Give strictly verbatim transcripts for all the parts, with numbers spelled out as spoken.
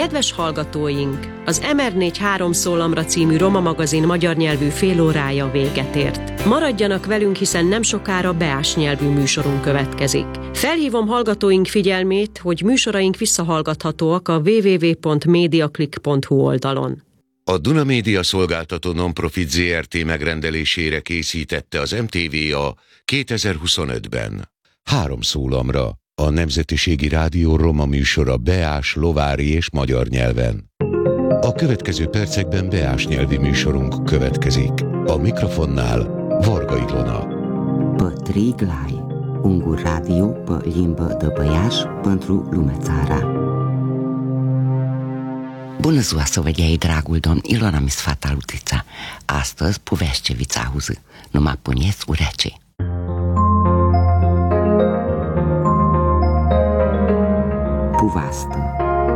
Kedves hallgatóink, az em er négy három szólamra című Roma magazin magyar nyelvű félórája véget ért. Maradjanak velünk, hiszen nem sokára beás nyelvű műsorunk következik. Felhívom hallgatóink figyelmét, hogy műsoraink visszahallgathatóak a double-u double-u double-u pont mediaclick pont hu oldalon. A Duna Média Szolgáltató Nonprofit zé er té megrendelésére készítette az em té vé a kétezer-huszonötben. Három szólamra, a Nemzetiségi Rádió roma műsora beás, lovári és magyar nyelven. A következő percekben beás nyelvi műsorunk következik. A mikrofonnál Varga Ilona. Pătriglai, un radio pe limbă de băiaș pentru lumea țara. Bună ziua să vă iei, dragul domn, Ilona mi sfata lutița. Astăzi povești auză, numai puneți urece. Povastă.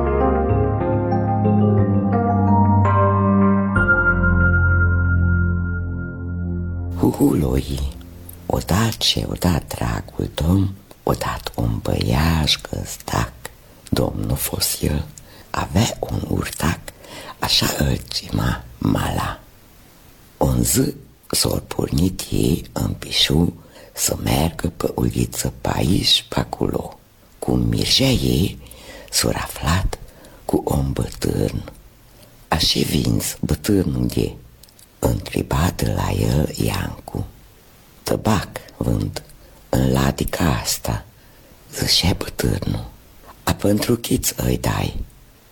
Huhuloi, odată și odată, dragul domn, odată un băiaș găzdac, domnul fost el, avea un urtac, așa îl chema Mala. Un zi s-au pornit ei în pișu să meargă pe uliță pe aici, pe acolo. Cum mirgea ei, s-au aflat cu un bătân. Așa vins bătânul de întreba de la el Iancu. Tăbac vând în ladica asta, zicea bătânul. A pentru chiți îi dai?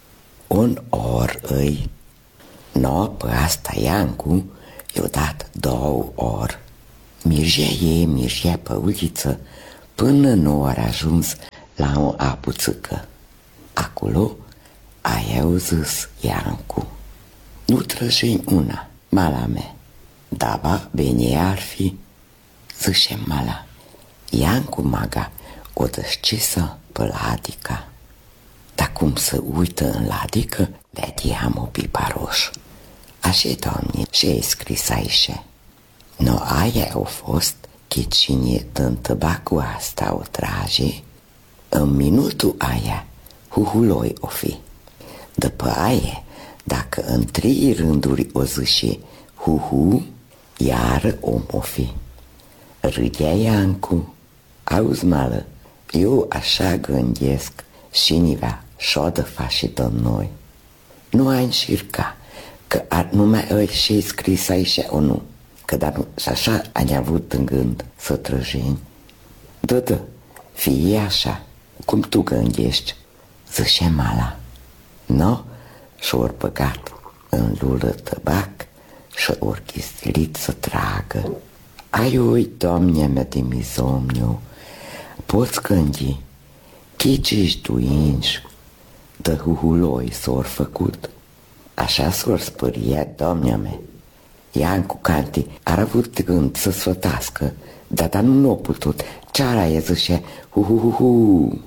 Un or îi. No, pe asta Iancu i-o dat două or. Mirgea ei, mirgea pe uliță, până nu a ajuns la o apuțâcă. Acolo aia au zis Iancu. Nu trăjeni una, Mala mea. Daba, bine ar fi, zice Mala. Iancu maga o dăscisă pe ladica. Dar cum să uită în ladică, vedeam o piparoș. Așa, doamne, ce-ai scris aici? No, aia au fost că cine din tăbacul asta o trage, în minutul aia, huhuloi o fi. După aia, dacă în trei rânduri o zice huhu, iar om o fi. Râdea Iancu. Auzi, Mală, eu așa gândesc și nivea și-o de faci de noi. Nu ai înșirca, că ar numai îi și scris aici o nu, că dar nu, și așa ai avut în gând să trăjeni. Dă, dă, fie așa, cum tu gândești, zice Mala. No, și-or băgat în lulă tăbac și-or chistilit să tragă. Ai ui, Doamne mea de mizomniu, poți gândi, chici-și duinși, de huhuloi s-or făcut. Așa s-or spăriat, Doamne mea. Iancu Canti ar avut gând să sfătască, dar, dar nu n-o putut. Ceara e zice, hu hu hu hu.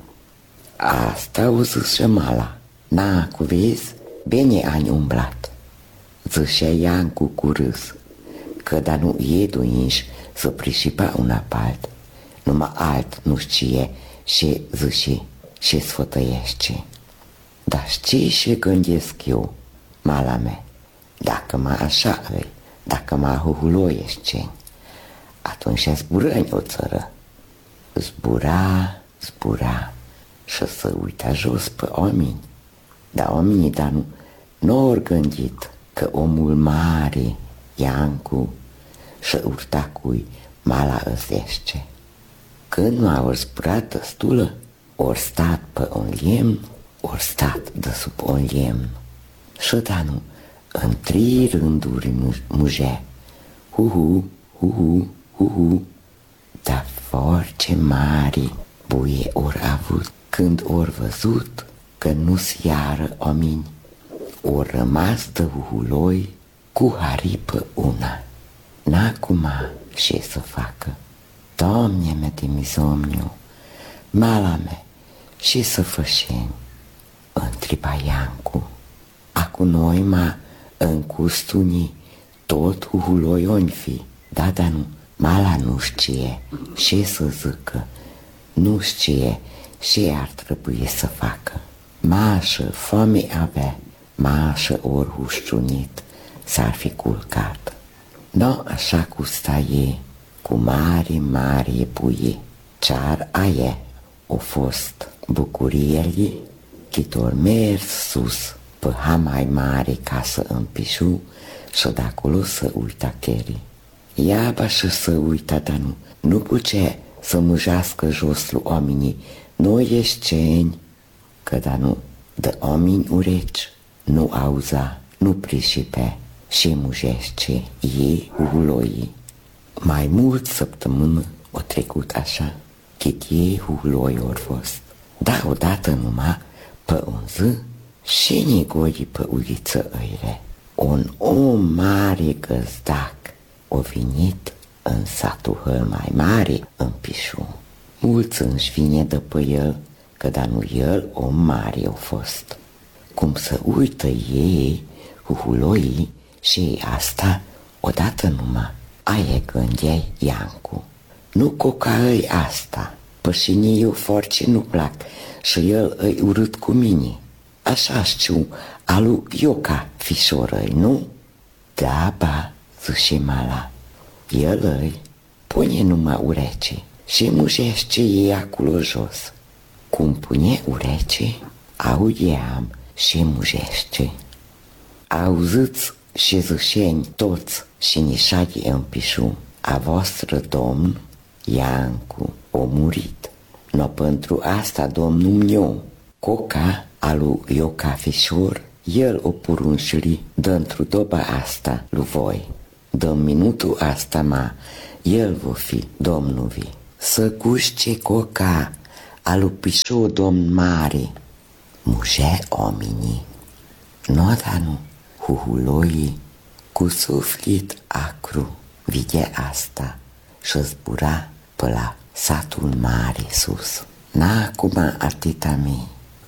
Asta o zice Mala. Na, cu vezi, bine ani umblat. Zicea Iancu cu râs, că dar nu e duinși să prisipa una pe alt, numai alt nu știe și zice și sfătăiește. Dar știi ce gândesc eu, Mala mea? Dacă mă așa îi, dacă mă huhuloiește, atunci zbură-mi o țără. Zbura, zbura și să uita jos pe oameni. Dar oamenii, dar nu, n-au gândit că omul mare, Iancu, și urtacui Mala îzește. Când nu au zburat destulă, ori stat pe un lemn, ori stat de sub un lemn. Și da nu, în trei rânduri mugea, hu-hu, hu-hu, hu-hu. Dar foarte mari buie ori avut, când ori văzut că nu-s iară omini, ori rămas de huhuloi cu haripă una. N-acuma ce să facă. Doamne mea de mizomniu, Mala mea, ce să fășeni? Întreba Iancu. Acu noi ma în custunii tot huhuloioni fi. Da, dar nu, Mala nu știe ce să zică, nu știe ce ar trebui să facă. Mașă, foame avea, mașă ori hușciunit, s-ar fi culcat. No, așa cu staie, cu mare, mare buie, ce-ar aie o fost bucuriei, chitor mers sus, pe ha mai mare casă în pișu și de acolo să uita Cheri. Iaba și să uita, dar nu, nu putea să mâjească jos lui oamenii, nu eșceni, că da nu, de oameni ureci, nu auza, nu prișipe și mujește ei huloi. Mai mult săptămână o trecut așa, chit ei huloi ori fost. Da, odată numai, pe un zi, și negoi pe uliță îire. Un om mare găzdac o venit în satul hăl mai mare în pișu. Mulți își vine după el, că da nu el om mare a fost. Cum să uită ei, huhuloii, și asta, odată numai, aia gândeai Iancu. Nu coca îi asta, pășinii eu force nu plac și el îi urât cu mine. Așa știu, alu Ioca fișorăi, nu? Da, ba, zice Mala, el îi pune numai urece și mujește ei acolo jos. Cum pune urece, audeam și mujește. Auziți și zâșeni toți și nișaghi în pișu, a voastră domn Iancu o murit. No pentru asta domnul meu, coca alu Ioca fișor, el o porunșili dă-ntru doba asta lui voi. Dă minutul asta ma, el va fi domnul vi. Să cuște coca alu pișo domn mare, mușe oamenii. No, da nu, huhuloii cu suflet acru vide asta și zbura pe la satul mare sus. N-a acum atâta mii,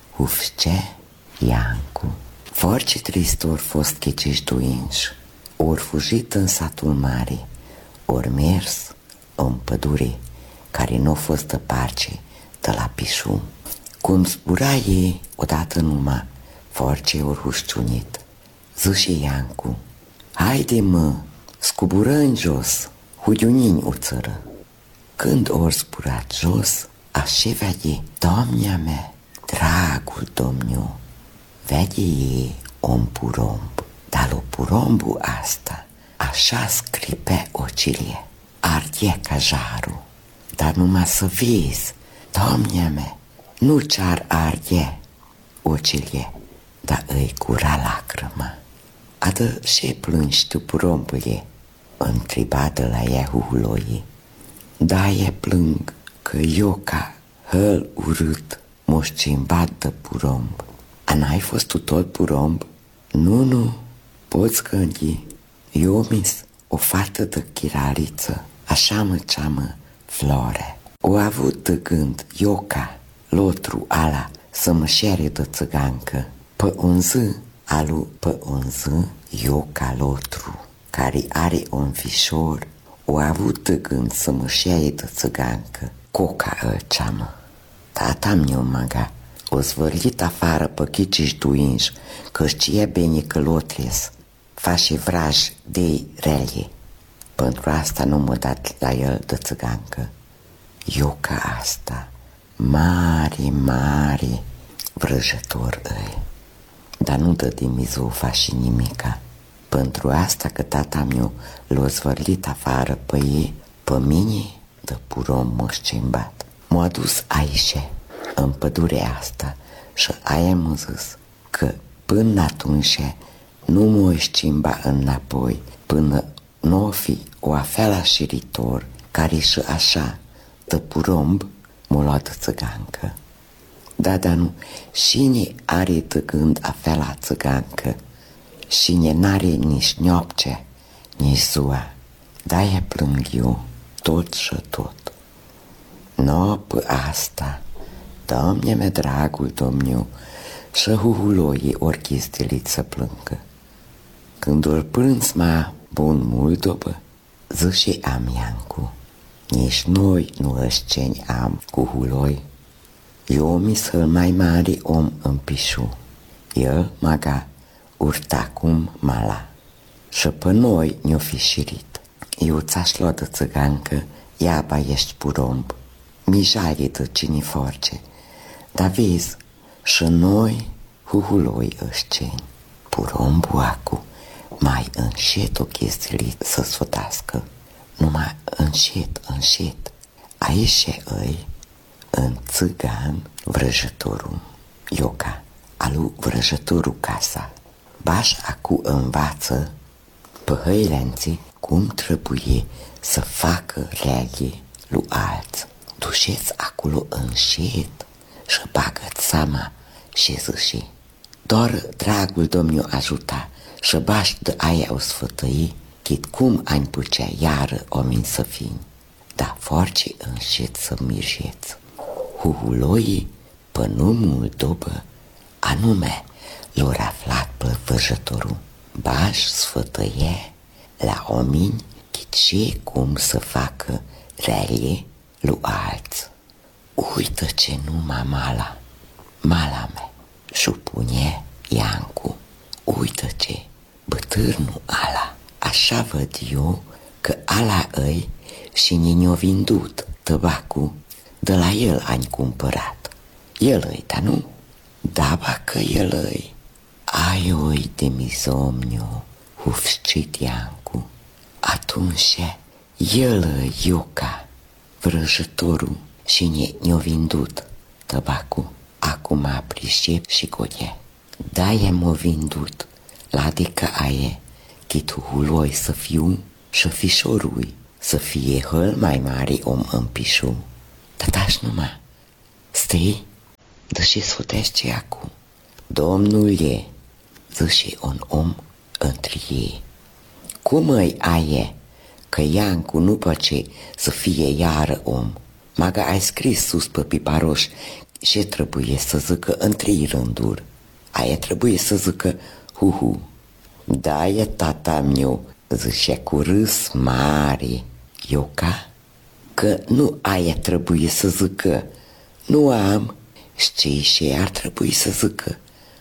ufce Iancu. Foarte trist ori fost checești duinși, ori fugit în satul mare, ori mers în pădure care nu a fost de parce de la pișu. Cum zbura ei odată numai, force ori hușciunit, zice Iancu, haide mă, scubură în jos, hudiunini o țără. Când ori zburat jos, așa vede, Doamnea mea, dragul Domniu, vede ei un puromb, dar lui purombul asta așa scripe ocile, ardie ca jarul, dar numai să vezi, Doamnea mea, nu ce-ar arde ocile, dar îi cura lacrima. Adă și plângi tu, purombule, întreba de la ea huhuloii. Da, e plâng că Ioca, hăl urât, m-o schimbat de puromb. A n-ai fost tu tot puromb? Nu, nu, poți gândi. Eu mis o fată de chiraliță, așa mă ceamă Flore. O avut de gând Ioca, lotru ala, să mă șere de țigancă. Pe un zi, alu pe un zi, Ioca lotru, care are un fișor, o avut de gând să mă șere de țigancă. Coca îl ceamă. Tata meu maga, o zvârlit afară pe chiciși duinși, că știe bine că lotres, face vraj de rele. Pentru asta nu m-a dat la el de țigancă. Ioca asta, mare, mare vrăjător îi, dar nu dă de mizofa și nimica. Pentru asta că tata meu l-a zvârlit afară pe ei, pe mine de purom m-a schimbat. M-a dus aici, în pădurea asta, și aia m-a zis că până atunci nu m-o schimba înapoi, până nu o fi o afela șiritor care și așa, de puromb, m-a luat de țigancă. Da, dar nu, cine are de gând afela țigancă, cine n-are nici noapte, nici ziua, de-aia plâng eu tot și tot. No, pe asta, Doamne mea, dragul Domniu, și huhuloii ori chestilit să plângă. Când ori plâns mai bun mult după, zice am Iancu, nici noi nu ășceni am cu huloi. Eu mi să-l mai mari om în pișu. El maga urta cum mala. Și pe noi ne-o fi șirit. Eu ți-aș lua de țăgancă, iaba ești puromb, mijalie de cine force. Dar vezi, și noi huhuloi ășceni. Purombul acu mai înșet o chestie să sfătască, numai înșet, înșet. Aici îi în țăgan vrăjătorul, Ioca, alu vrăjătorul casa. Baș acu învață pe hăilenții cum trebuie să facă reale lui alți. Dușeți acolo înșet și bagă-ți seama și zice, doar dragul Domnul ajuta și baș de aia o sfătăi, chit cum ani pucea iară oameni să fim, dar force înșet să mirjeți. Huhuloii pe numul dobă, anume l-au aflat pe văjătorul, baș sfătăie la oameni chit și cum să facă reale lui alți. Uită ce numai mala, mala mea, și-o pune Iancu, uită ce, bătârnul ala, așa văd eu că ala îi și ne-o vindut tăbacul, de la el ani cumpărat. El îi, dar nu? Da, ba că el îi. Ai oi de mizomniu, hufșcit Iancu. Atunci el îi, Ioca, vrăjătorul, și ne, ne-o vindut tăbacul. Acum a pricep și godie. Da, e m-o vindut, la adică aie, chitu huloi să fiu și fișorui, să fie hăl mai mare om în pișu. Tătași numai, stii, dă-și sfutește acu. Domnul e, zice un om între ei. Cum îi aie, că Iancu nu păce să fie iară om, maga ai scris sus pe piparoș și trebuie să zică în trei rânduri. Aia trebuie să zică hu-hu. Da, e tata meu, zice cu râs mare, Ioca, că nu aia trebuie să zică nu am, știi și ar trebui să zică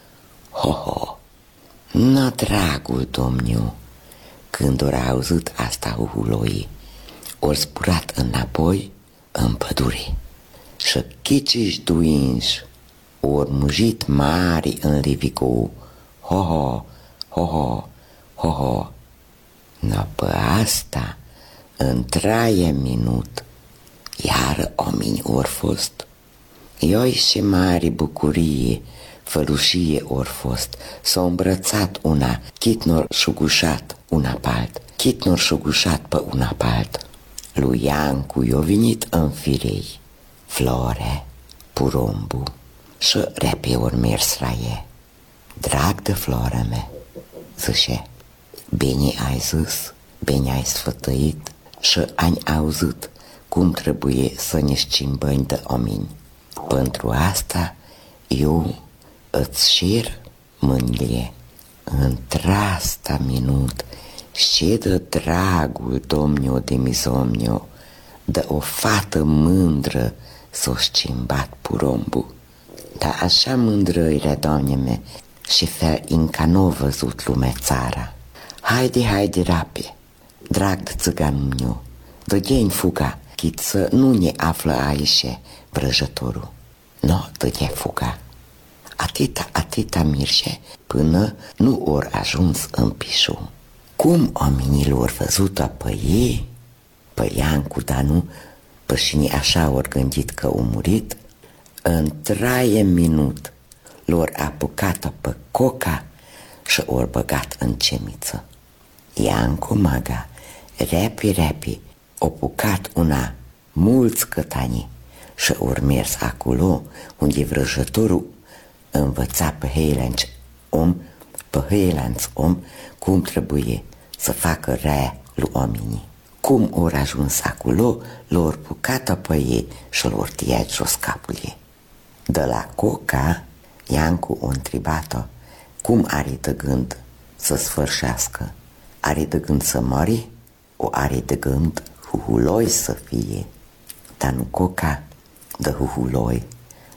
ho-ho. Na, dragul Domnul, când ori a auzit asta huhuloi, ori zburat înapoi în pădure și chiciși duinși, ori mujit mari în livicou, ho-ho, ho-ho, ho-ho. Na, pe asta, în traie minut, iar oamenii ori fost. Ioi și mari bucurie, fălușie ori fost, s-au îmbrățat una, chit nor șugușat una palt, chit nor șugușat pe una palt. Lui Iancu i-o venit în firei, Flore, Purombu și repe ori mers la e. Drag de Flora mea, zice, bine ai zis, bine ai sfătăit și ai auzit cum trebuie să ne schimbăm de omeni. Pentru asta eu îți șir mâinile într-asta minut și de dragul Domnul de mizomniu, de o fată mândră s-o schimbat Purombu. Dar așa mândră era, Doamne mea, și fel încă n-o văzut lumea țara. Haide, haide, rape, drag de țăganul meu, dă-i fuga, chit să nu ne află aici vrăjătorul. No, dă-i fuga. Atâta, atâta mirșe până nu ori ajuns în pișu. Cum oamenii l-or văzut pe ei, pe Iancu, dar nu, pe cine așa ori gândit că a murit, în traie minut l-or apucat pe coca și ori băgat în cemiță. Iancu maga, repi, repi, o pucat una mulți cătani și ori mers acolo unde vrăjătorul învăța pe heilanci om, pe heilanți om, cum trebuie să facă rea lui oamenii. Cum ori ajuns acolo, l-or pucat pe ei și l-or tăiat jos capul ei. De la coca, Iancu o întrebat-o cum are de gând să sfârșească. Are de gând să mori, o are de gând huhuloi să fie. Dar nu coca de huhuloi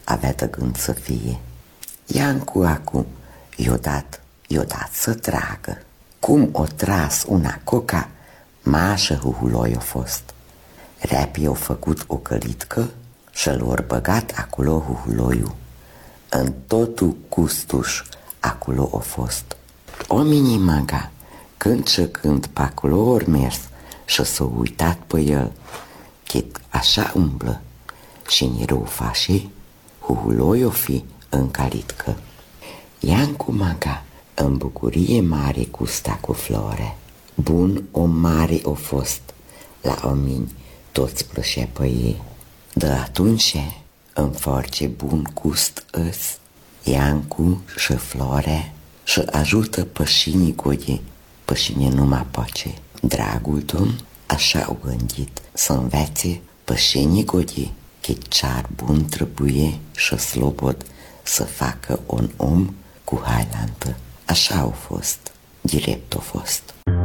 avea de gând să fie. Iancu acu i-o dat, i-o dat să tragă. Cum o tras una coca, mașă huhuloi o fost. Repi o făcut o călitcă și l-or băgat acolo huhuloiul. În totul custuș acolo o fost. Oamenii maga, când și când pe acolo ori mers și s-o uitat pe el, chit așa umblă și niru fașii, huhuloi o fi în calitcă. Iancu maga în bucurie mare cu sta cu flore. Bun om mare o fost, la omini toți plășe pe ei. De atunci în force bun gust îs, Iancu și flore și ajută pășinii goie, pășine numai pace. Dragul domn așa o gândit să învețe pășinii goie, că cear bun trebuie și slobod să facă un om cu hailantă. Așa au fost, direct a fost.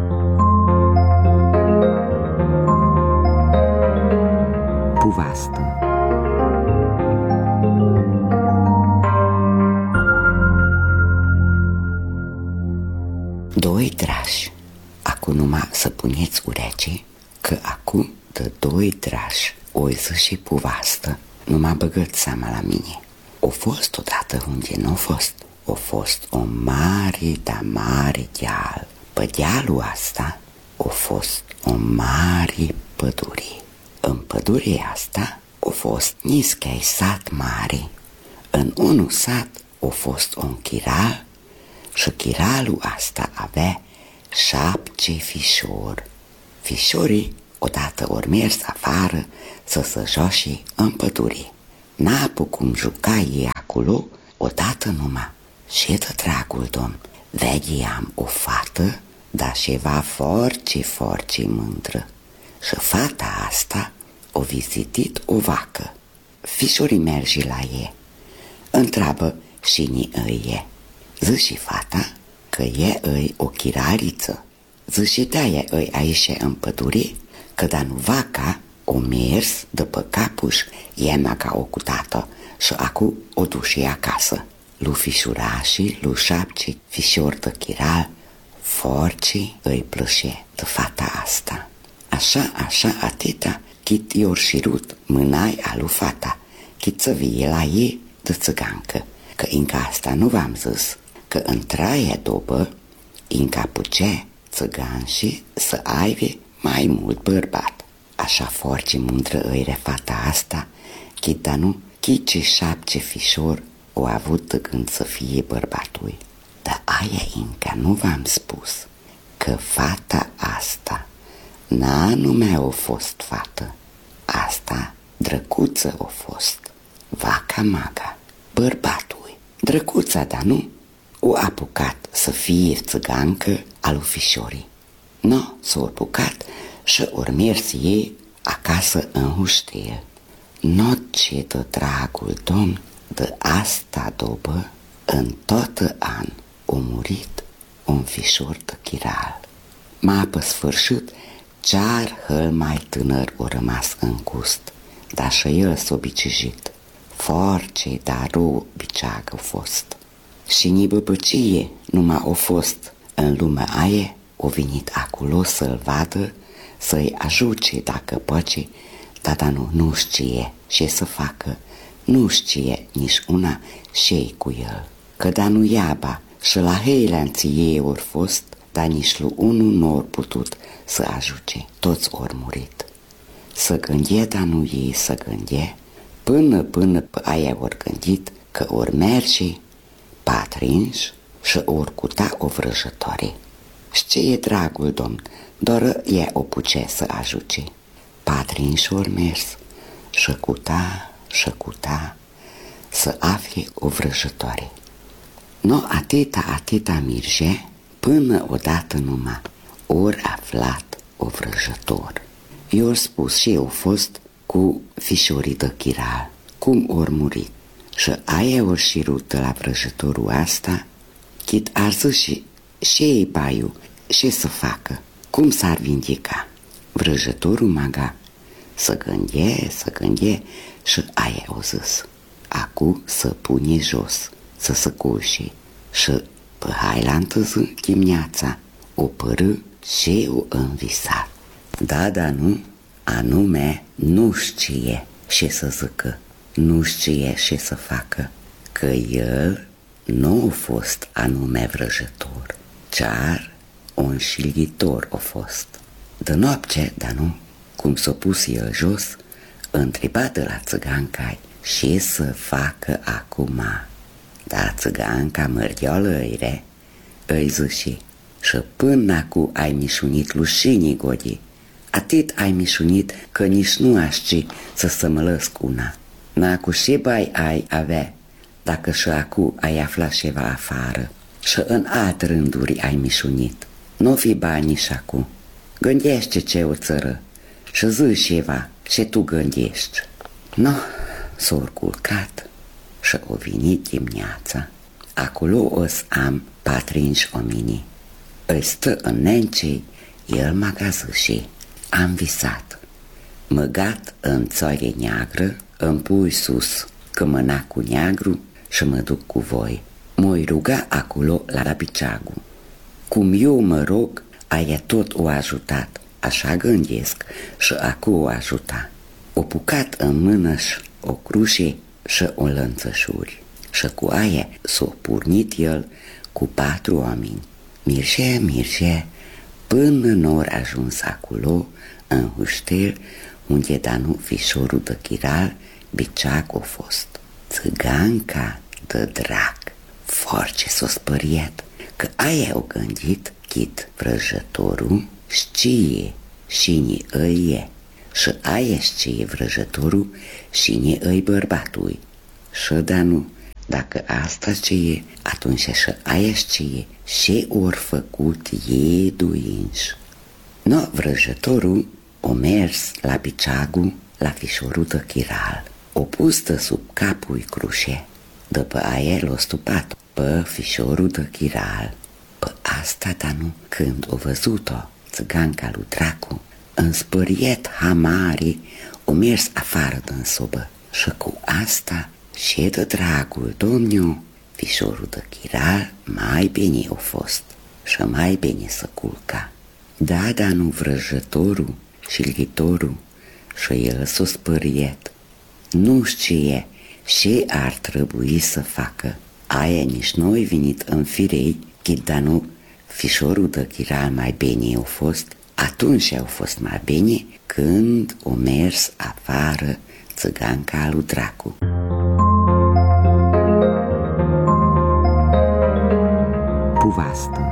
Puvastă. Doi drași. Acu numai să puneți urece, că acu de doi drași oiză și puvastă. Numai băgăți seama la mine. O fost odată unde n-o fost. O fost o mare, da mare deal. Pe dealul asta o fost o mare pădure. În pădurea asta o fost niscai sat mare. În unul sat o fost un chiral și chiralul asta avea șapte fișori. Fișorii odată ori mers afară să se joace în pădure. N-a cum juca ei acolo odată numai. Și de dragul domn, vedeam o fată, dar ceva foarte, foarte mândră. Și fata asta o vizitit o vacă. Fișorii merge la ei, întreabă cine îi e. Zice fata că e îi o chiraliță. Zice de-aia îi aici în pădure, că da nu vaca o mers după capuș, e maga o cutată și acu o duce acasă. Lu fișurașii, lu șapce fișori de chiral, forci îi plășe de fata asta. Așa, așa, atâta, chit i-or șirut mânai alu fata, chit să vie la ei de țigancă, că încă asta nu v-am zis, că în traia dobă, încă puce țiganșii să aibă mai mult bărbat. Așa forci mândră îi fata asta, chit da nu, chit ce șapce fișori o avut de gând să fie bărbatul. Dar aia încă nu v-am spus, că fata asta n-a numai o fost fată, asta drăcuță o fost, vaca maga, bărbatul. Drăcuța, dar nu, o apucat să fie țigancă a lui fișorii. No, s-o apucat și ori mers ei acasă în huștie. No, ce de dragul domn, de asta dobă, în tot an o murit un fișor de chiral. Ma pe sfârșit, cear hăl mai tânăr o rămas în cust, dar și el s-o bicejit. Force, dar o biceagă fost. Și ni băbăcie numai o fost în lumea aia, o venit acolo să-l vadă, să-i ajuce dacă poate, dar da nu, nu știe ce să facă, nu știe nici una ce cu el. Că da nu iaba și la heilanții ei ori fost, dar nici lui unul nu ori putut să ajute, toți ori murit. Să gândie, dar nu ei să gândie, până până pe aia ori gândit că ori merge patrinși și ori cuta o vrăjătoare. Și ce e dragul domn, doar e o puce să ajute. Patrinși ori mers și cuta și cuta să afle o vrăjătoare. No, atâta, atâta mirge, până odată numai ori aflat o vrăjător. I-or spus și eu fost cu fișorii de chiral, cum ori murit. Și aia ori șirută la vrăjătorul asta, chit ar zi și ce e baiu, ce să facă, cum s-ar vindica. Vrăjătorul maga să gândie, să gândie și aia o zis. acu să pune jos, să se culce. Și pe hailantă zi dimineața o părâ și o învisat. Da, dar nu, anume nu știe ce să zică, nu știe ce să facă, că el nu a fost anume vrăjător, ciar un șilghitor a fost. De noapte, dar nu, cum s-a pus el jos, întreba de la țiganca ce să facă acum. Dar țiganca mărgheolă-ire îi zice, și până acu ai mișunit lușinii godii, atât ai mișunit că nici nu așci să se mălăsc una. N-acu și bai ai avea, dacă și acu ai afla ceva afară. Și în alt rânduri ai mișunit. Nu fi bani și acu. Gândește ce o țără și zi ceva ce tu gândești. No, s-a culcat și o venit dimineața. Acolo o să am patrinci oamenii. Îi stă în nencei, el m-a găzâși. Am visat. Mă gat în țoare neagră, îmi pui sus cămânacul neagru și mă duc cu voi. M-oi ruga acolo la Rabiceagu. Cum eu mă rog, aia tot o ajutat, așa gândesc, și acu o ajuta. O pucat în mână-și o cruce și o lănțășuri. Și cu aia s-o purnit el cu patru oameni. Mirșe, mirșe, până n-or ajuns acolo, în huștel, unde Danu fișorul de chiral, Biceac o fost. Țiganca de drac, force s-o spăriet, că aia o gândit, chit vrăjătorul știe și-ni îi e, și aia știe vrăjătorul și-ni îi bărbatui. Și Danu, dacă asta știe, atunci și aia știe și or făcut ei duinși. No, vrăjătorul o mers la Biceagu, la fișorul de chiral, o pustă sub capul crușe, după aia l-o stupat pe fișorul de chiral. Pe asta, Danu, când o văzut-o, țiganca lui dracu, în spăriet hamari, o mers afară din sobă și cu asta și de dragul domniu, fișorul de chiral mai bine o fost și mai bine să culca. Da, dar nu vrăjătorul și lghitorul și el s-o spăriet. Nu știe ce ar trebui să facă. Aia nici noi venit în firei, chit da nu fișorul de chiral mai bine au fost, atunci au fost mai bine când o mers afară țiganca lui dracu. Puvastă.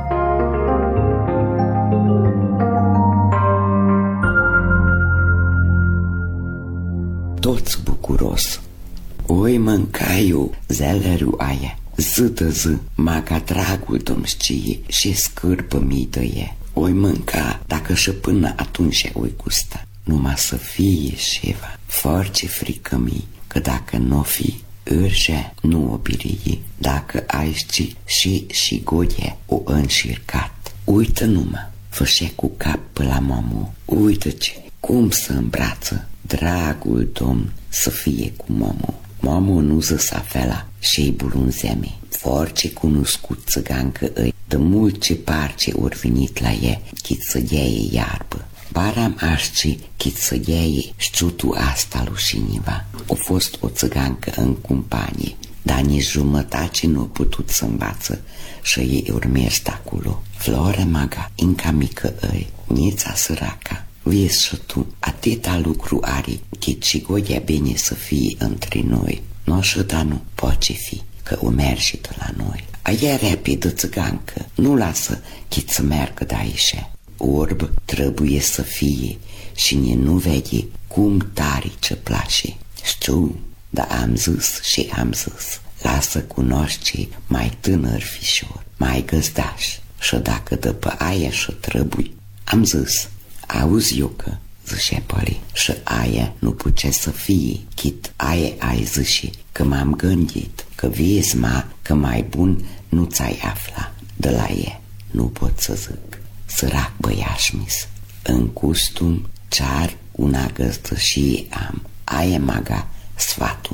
Toți bucuros. Oi mâncaiu zeleriu aia, zi de zi, maga dragul domnșcie și scârpă mii de e. Oi mânca, dacă și până atunci oi gusta, numai să fie ceva. Foarte frică mii, că dacă n-o fi, urge nu o birii, dacă ai ști și și goie o înșircat. Uită numai, fășe cu cap pe la mamu, uită-ce, cum să îmbrață dragul domn să fie cu mamu. Mamu nu zăsa fela și-i bulunzeme, foarte cunoscut țigancă îi, de mult ce parce ori venit la e, chit să dea-i iarbă. Baram așci chit să dea-i șciutul asta lui șiniva. O fost o țigancă în companie, dar nici jumătate nu a putut să învață și ei urmeri acolo. Flore maga, inca mică îi, nița săraca, vezi și tu, atâta lucru are, chit și goia bine să fie între noi. Nu și da nu poate fi, că o merge de la noi. Aia repede țigancă, nu lasă chit să meargă de aici. Orb trebuie să fie și ne nu vede cum tare ce place. Știu, dar am zis și am zis, lasă cunoaște mai tânăr fișor, mai găzdaș, și dacă după aia și trebuie, am zis, auzi Iocă, zice Păli, și aia nu putea să fie, chit aia ai zice că m-am gândit, că vezi ma că mai bun nu ți-ai afla de la e, nu pot să zic. Sărac băiașmis, în custum cear una găzdășie am, aia maga sfatum,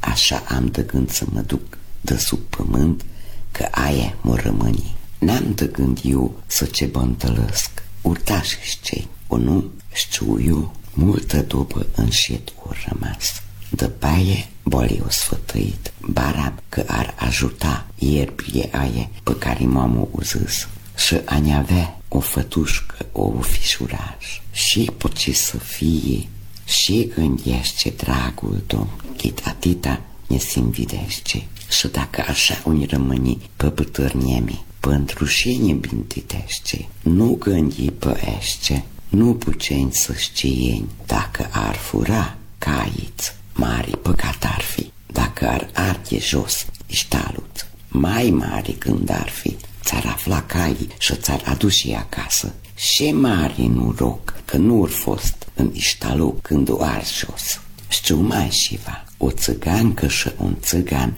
așa am de gând să mă duc de sub pământ, că aia mă rămâni. N-am de gând eu să ce băntălăsc, urtași cei, o nu știu eu, multă dobă înșet o rămas. După aia, boli o sfătăit, barab că ar ajuta ierbie aia pe care m-am o zis. Și ani avea o fătușcă, o fișuraș, și poce să fie, și gândește, dragul domn, chit atâta ne s-invidește. Și dacă așa unii rămâni pe bătârniemi, pentru șenie bintitește, nu gândi păește, nu puceni să știeni, dacă ar fura caiți, mari păcat ar fi, dacă ar arde jos iștalut, mai mari când ar fi, ți-ar afla caii și ți-ar aduce acasă. Și mari nu rog, că nu-or fost în iștalut când o ar jos. Știu mai ceva, o țigancă și un țigan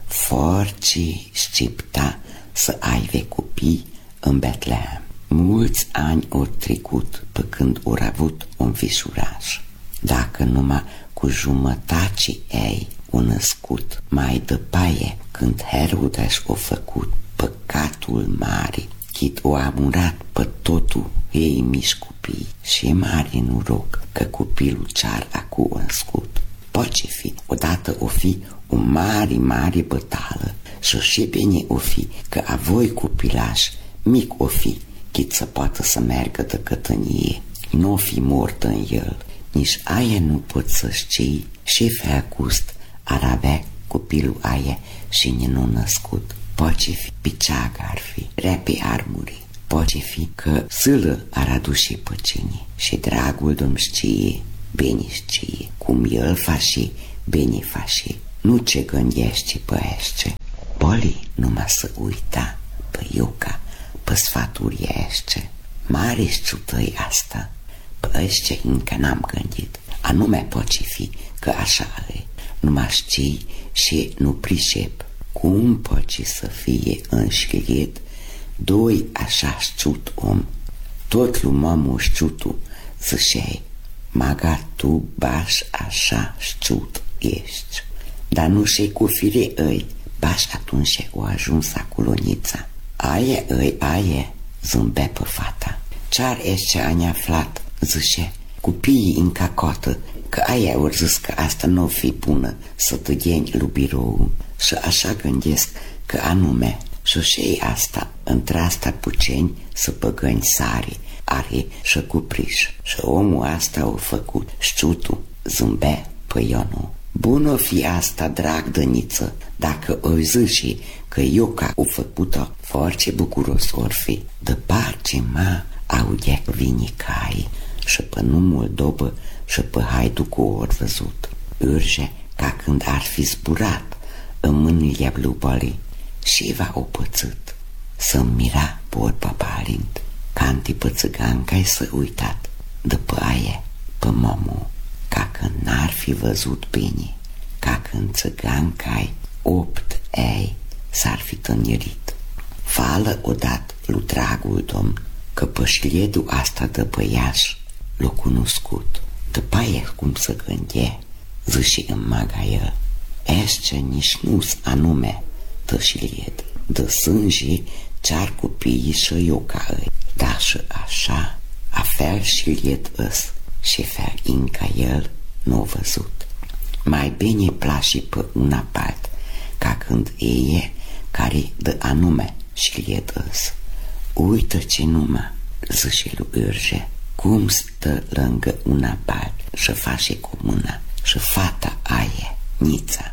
forci șcipta să aibă copii în Betlehem. Mulți ani ori trecut pe când ori avut un fișuraș. Dacă numai cu jumătații ei o născut, mai dăpaie când Herodes o făcut păcatul mare, chit o amurat pe totul ei mici copii, și mare nu rog că copilul ce-ar acu născut. Poate fi, odată o fi o mare, mare bătală, și și bine o fi că a voi copilaș mic o fi, chit să poată să meargă de cătănie, nu fi mort în el, nici aia nu pot să știi, și feacust ar avea copilul aia și nu născut. Poate fi piceag ar fi, repe ar muri, poate fi că sâlă ar aduce pe cine, și dragul domn știe, bine știe, cum el face, bine face, nu ce gândește păește. Boli numai să uita pe Ioca, pe sfaturi ește, mare știutăi asta, pe ăștia încă n-am gândit, anume poate fi că așa e, numai știi și nu pricep. Cum poate să fie înșchiet doi așa știut om? Tot lumea știutul zicei, maga tu baș așa știut ești, dar nu și cu fire îi, baș atunci o ajuns aculonița. Aie îi, aie, zâmbea pe fata. Ce-ar ești ani aflat, zice, copiii în cacotă, că aia ori zis că asta nu o fi bună să tăgheni lui birou. Și așa gândesc că anume și și asta, într-asta puceni să păgăni sari, are și cupriș. Și omul asta o făcut, știutul, zâmbea pe Ionu. Bun o fi asta, drag dăniță, dacă o zici că Ioca o făcut-o, foarte bucuros or fi. De parce ma audea că vine cai și pe numul dobă și pe haiducul ori văzut. Urge ca când ar fi zburat în mâinile blubării și va o pățit. Să-mi mira por paparind, canti pe țiganca-i să uitat, după aia pe momu, ca când n-ar fi văzut bine, ca când țiganca-i opt ei s-ar fi tănierit. Fală odat lui dragul domn că pășliedul asta de băiaș l-o cunoscut. După aia cum să gândie, zice în maga el, ește nici nu-s anume tășlied, de sânge ce-ar copiii și Ioca îi, dar și așa, a fel și lied ăs, și fel inca el n-o văzut. Mai bine place pe una part, ca când e care de anume și lied ăs. Uită ce numai, zice lui Urge, cum stă lângă una part și face cu mâna și fata aia, Nița,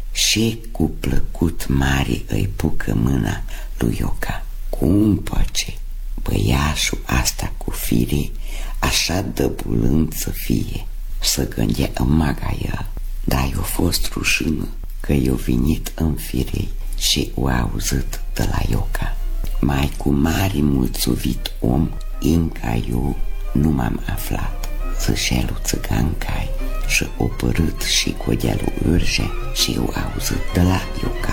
și cu plăcut mare îi pucă mâna lui Ioca. Cum poate băiașul asta cu fire așa dăbulând să fie, să gândea în maga el, dar i-a fost rușină că i-a venit în firei și o auzit de la Ioca. Mai cu mare mulțumit om, încă eu nu m-am aflat, zicea lui țigancai, și o părât și codelul Urge și eu auzit de la Ioca.